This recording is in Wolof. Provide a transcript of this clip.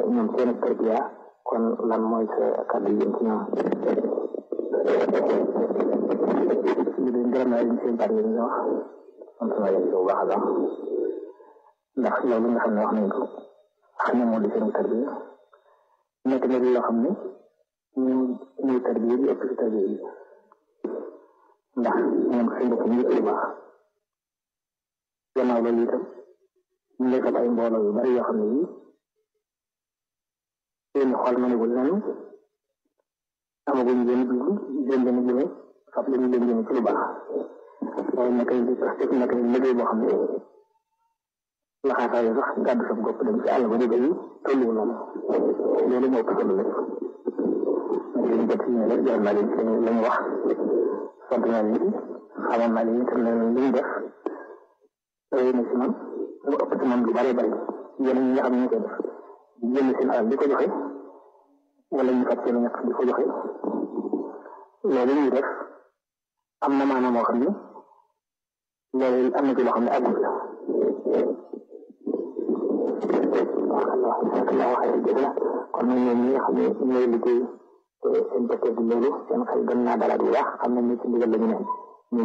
ñoom seen tarbiya kon lan mooy sa kàddu yi ci ñoom. ñu leen gërëm naa leen seen baat yi ñu wax sant naa leen bu baax a baax ndax loolu nga xam ne wax nañ ko xam ne moo di seen tarbiya nekk na loo xam ne ñuy tarbiya bi ëpp ci tarbiya bi ndax ñoom seen bopp ñu ëpp lu baax gannaaw loolu itam ñu ngi fab ay mbooloo yu bari yoo xam ne yii seen xol mënagul nañu amaguñ leen dugg leen leen jëme fab leen leen jëme ci lu baax loolu nekk nekk liggéey boo xam ne laxaataayu sax gàddu sa bopp dem ci àll ba di béy tolluwu noonu loolu moo ëpp solo lépp ñu jot si ne la jox naa leen seen la ñu wax sant naa leen xamoon naa leen itam ne li ñu def rëy na si man mu ëpp ci man lu bari bari yeneen ñi nga xam ne ñu koy def jënd seen alal di ko joxe wala ñu fat seen ñaq di ko joxe loolu ñuy def am na maanaam moo xam ne loolu am na ci loo xam ne àggul la kon nag ñoom ñi nga xam ne ñooy liggéey seen bëccëg bi loolu seen xel gën naa dalaat bu baax xam nañ ne ci ndigal la ñu ne